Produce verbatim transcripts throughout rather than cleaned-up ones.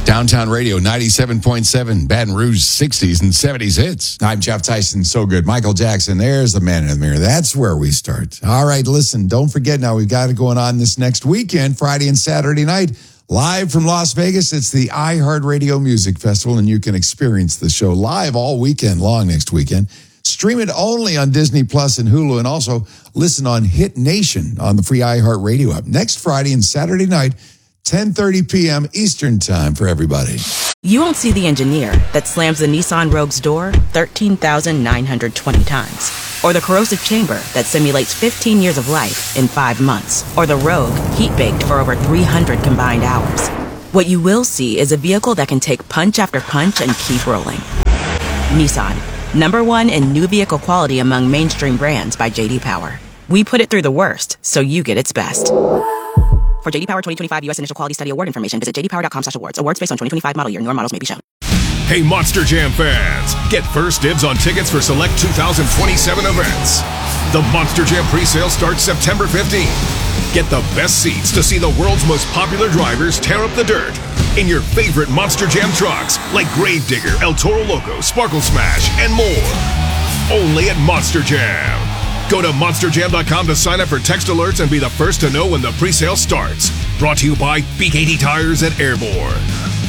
Downtown Radio, ninety-seven point seven, Baton Rouge, sixties and seventies hits. I'm Jeff Tyson. So good. Michael Jackson, there's the man in the mirror. That's where we start. All right, listen, don't forget now, we've got it going on this next weekend, Friday and Saturday night. Live from Las Vegas, it's the iHeartRadio Music Festival, and you can experience the show live all weekend long next weekend. Stream it only on Disney Plus and Hulu, and also listen on Hit Nation on the free iHeartRadio app. Next Friday and Saturday night, ten thirty p.m. Eastern Time for everybody. You won't see the engineer that slams the Nissan Rogue's door thirteen thousand nine hundred twenty times. Or the corrosive chamber that simulates fifteen years of life in five months. Or the Rogue heat-baked for over three hundred combined hours. What you will see is a vehicle that can take punch after punch and keep rolling. Nissan, number one in new vehicle quality among mainstream brands by J D Power. We put it through the worst, so you get its best. For J D Power twenty twenty-five U S Initial Quality Study Award information, visit j d power dot com slash awards. Awards based on twenty twenty-five model year. Newer models may be shown. Hey, Monster Jam fans! Get first dibs on tickets for select two thousand twenty-seven events. The Monster Jam presale starts September fifteenth. Get the best seats to see the world's most popular drivers tear up the dirt in your favorite Monster Jam trucks like Gravedigger, El Toro Loco, Sparkle Smash, and more. Only at Monster Jam. Go to monster jam dot com to sign up for text alerts and be the first to know when the presale starts. Brought to you by B K T Tires and Airborne.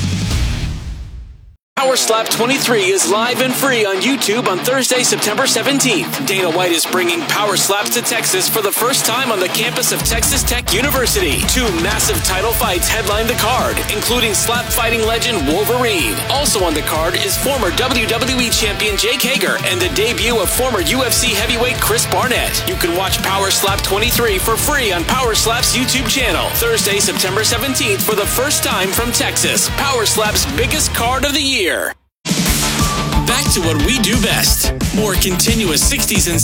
Power Slap twenty-three is live and free on YouTube on Thursday, September seventeenth. Dana White is bringing Power Slaps to Texas for the first time on the campus of Texas Tech University. Two massive title fights headline the card, including slap fighting legend Wolverine. Also on the card is former W W E champion Jake Hager and the debut of former U F C heavyweight Chris Barnett. You can watch Power Slap twenty-three for free on Power Slap's YouTube channel. Thursday, September seventeenth for the first time from Texas. Power Slap's biggest card of the year. Back to what we do best. More continuous sixties and